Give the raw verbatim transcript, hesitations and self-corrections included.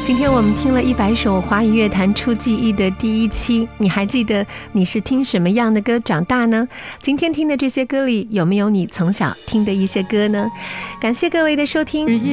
今天我们听了一百首华语乐坛出记忆的第一期，你还记得你是听什么样的歌长大呢？今天听的这些歌里，有没有你从小听的一些歌呢？感谢各位的收听。